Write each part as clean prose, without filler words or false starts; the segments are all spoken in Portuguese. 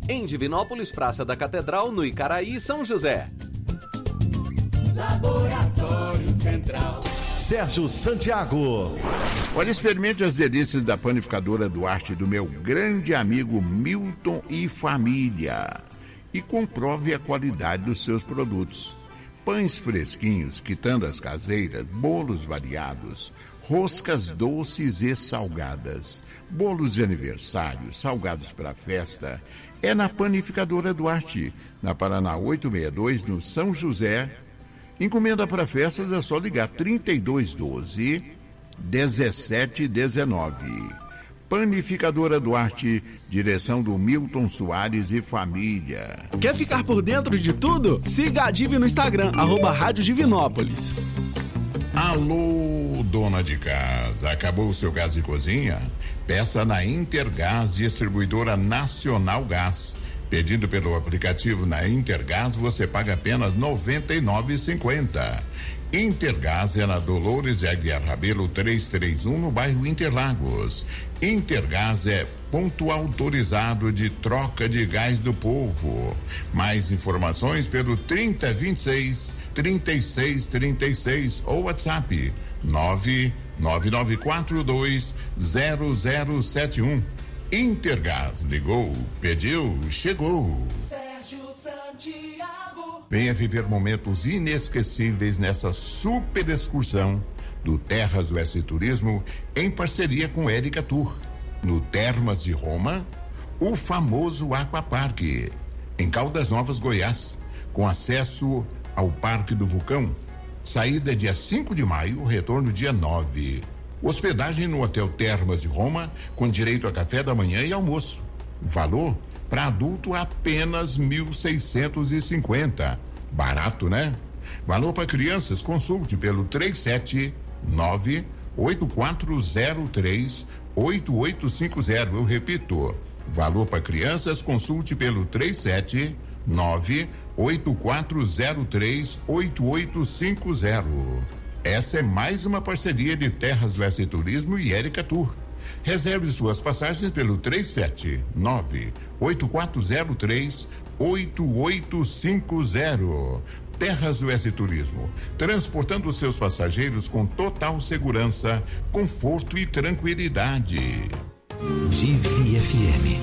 Em Divinópolis, Praça da Catedral, no Icaraí, São José. Laboratório Central. Sérgio Santiago. Olha, experimente as delícias da panificadora Duarte do meu grande amigo Milton e família. E comprove a qualidade dos seus produtos. Pães fresquinhos, quitandas caseiras, bolos variados, roscas doces e salgadas, bolos de aniversário, salgados para festa. É na Panificadora Duarte, na Paraná 862, no São José. Encomenda para festas é só ligar 3212 1719. Panificadora Duarte, direção do Milton Soares e família. Quer ficar por dentro de tudo? Siga a Divi no Instagram, @Rádio Divinópolis. Alô, dona de casa, acabou o seu gás de cozinha? Peça na Intergás, distribuidora Nacional Gás. Pedindo pelo aplicativo na Intergás, você paga apenas R$ 99,50. Intergás é na Dolores Aguiar Rabelo 331, no bairro Interlagos. Intergás é ponto autorizado de troca de gás do povo. Mais informações pelo 3026-3636 ou WhatsApp 999420071. Intergás, ligou, pediu, chegou. Sérgio Santiago. Venha viver momentos inesquecíveis nessa super excursão do Terras Oeste Turismo em parceria com Érica Tour. No Termas de Roma, o famoso Aquaparque, em Caldas Novas, Goiás, com acesso ao Parque do Vulcão. Saída dia 5 de maio, retorno dia 9. Hospedagem no Hotel Termas de Roma, com direito a café da manhã e almoço. Valor para adulto apenas R$ 1.650. Barato, né? Valor para crianças, consulte pelo 379-8403-8850. Eu repito, valor para crianças, consulte pelo 379-8403-8850. Essa é mais uma parceria de Terras Oeste Turismo e Érica Tour. Reserve suas passagens pelo 379-8403-8850. Terras Oeste Turismo, transportando seus passageiros com total segurança, conforto e tranquilidade. Divi FM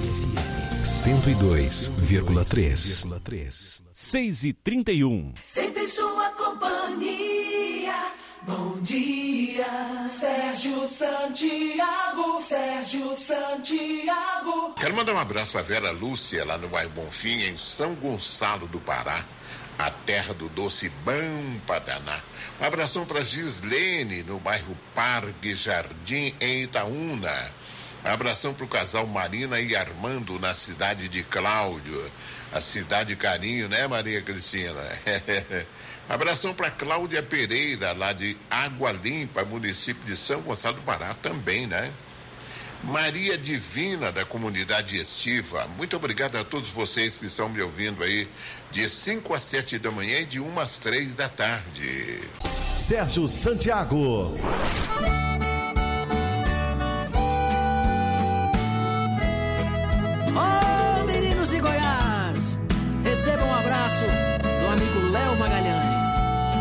102,3. 6h31. Sempre sua companhia. Bom dia, Sérgio Santiago. Sérgio Santiago. Quero mandar um abraço para Vera Lúcia, lá no bairro Bonfim, em São Gonçalo do Pará, a terra do doce bom pra danar. Um abração para Gislene, no bairro Parque Jardim, em Itaúna. Um abração para o casal Marina e Armando, na cidade de Cláudio. A cidade carinho, né, Maria Cristina? Abração para Cláudia Pereira, lá de Água Limpa, município de São Gonçalo do Pará, também, né? Maria Divina, da comunidade estiva. Muito obrigado a todos vocês que estão me ouvindo aí, de 5 às 7 da manhã e de 1 às 3 da tarde. Sérgio Santiago.